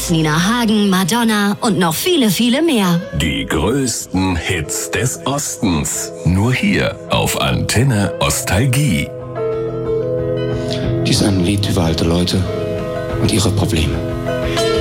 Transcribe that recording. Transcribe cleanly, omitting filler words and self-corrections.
Beatles, Nina Hagen, Madonna und noch viele, viele mehr. Die größten Hits des Ostens. Nur hier auf Antenne Ostalgie. Dies ist ein Lied über alte Leute und ihre Probleme.